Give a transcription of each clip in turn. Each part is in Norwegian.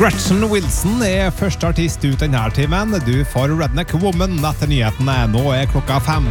Gretchen Wilson første artist ut denne timen. Du får Redneck Woman etter nyhetene. Nå klokka 5.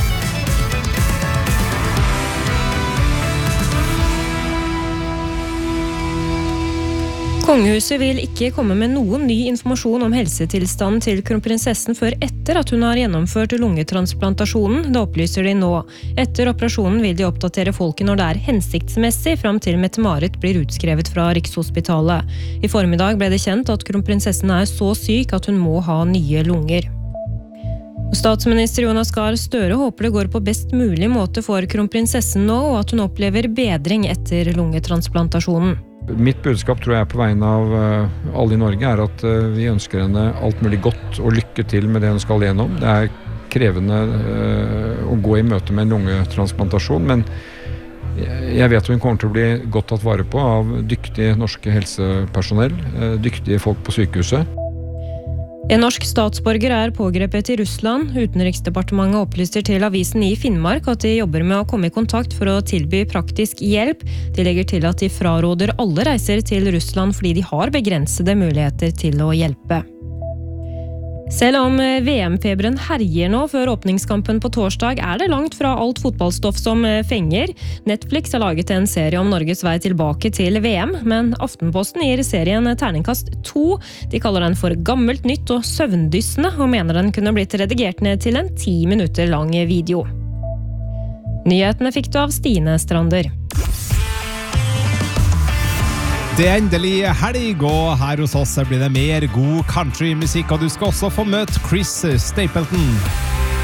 Kongehuset vil ikke komme med noen ny informasjon om helsetilstanden til kronprinsessen før etter at hun har gjennomført lungetransplantasjonen, det opplyser de nå. Etter operasjonen vil de oppdatere folket når det hensiktsmessig frem til Mette-Marit blir utskrevet fra Rikshospitalet. I formiddag ble det kjent at kronprinsessen så syk at hun må ha nye lunger. Statsminister Jonas Gahr Støre håper det går på best mulig måte for kronprinsessen nå, og at hun opplever bedring etter lungetransplantasjonen. Mitt budskap tror jeg på vegne av alle i Norge at vi ønsker henne alt mulig godt og lykke til med det hun skal gjennom. Det krevende å gå i møte med en lungetransplantasjon, men jeg vet hun kommer til å bli godt tatt vare på av dyktige norske helsepersonell, dyktige folk på sykehuset. En norsk statsborger pågrepet i Russland. Utenriksdepartementet opplyser til avisen i Finnmark at de jobber med å komme i kontakt for å tilby praktisk hjelp. De legger til at de fraråder alle reiser til Russland fordi de har begrensede muligheter til å hjelpe. Selv om VM-feberen herjer nå før åpningskampen på torsdag, det langt fra alt fotballstoff som fenger. Netflix har laget en serie om Norges vei tilbake til VM, men Aftenposten gir serien terningkast 2. De kaller den for gammelt nytt og søvndyssende, og mener den kunne blitt redigert ned til en 10 minutter lang video. Nyhetene fikk du av Stine Strander. Det endelig helg, og her hos oss blir det mer god countrymusikk, og du skal også få møte Chris Stapleton.